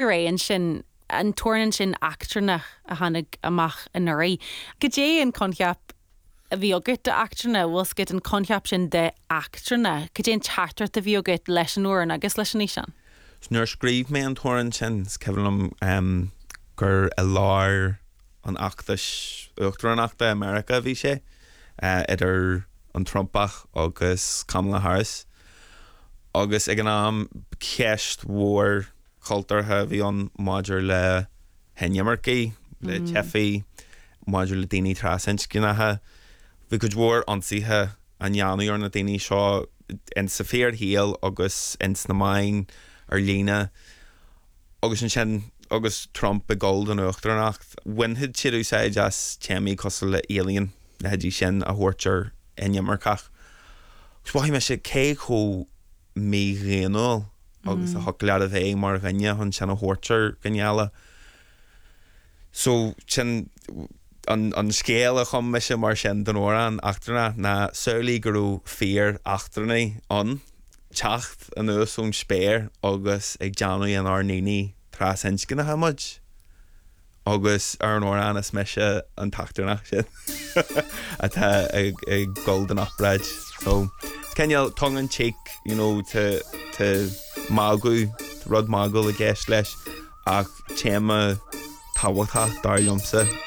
raon sin an tornan sin actrana a hannig amach an raí. Go dé an conceap a bhí agat de actrana bhfuil go an conceap sin de actrana. Go dé an chartart a bhí agat leis an uair agus leis an níos. Nuair scríb mé an torran sin ceann gur a láir an achtas uachtar an achta America bhí sé idir an Trumpach agus Kamala Harris agus ag an am ceist mhór cultartha bhí an maidir le hennemarcaí le chefií maidir le daoine trascinathe bhí go mhór ansaithe an jaanú ar na daoine seo in sa féar híal agus ins na main ar lína agus an sin agus Trump a gold an uachtar an acht winhead siad úsáid as téimi cosal le alien na hedí sin a thuirtear innemarcach. Swahi me sé cé có mí réanúil agus a thulead a bheith mar rinne chun sin a thuirtear gneala. So sin an scéal a chum me sin mar sin den óran achtarna na saolaí gurú fear achtarna an teacht an úsún spéir agus ag deanú an arníní trascinna hamid agus ar an óran is me se an taachtarnach sin atá ag golden upbreid. So Kenneal tongue in cheek, you know, to mágu, to rud mágu a gceist leis ach téama táhachtha dar liomsa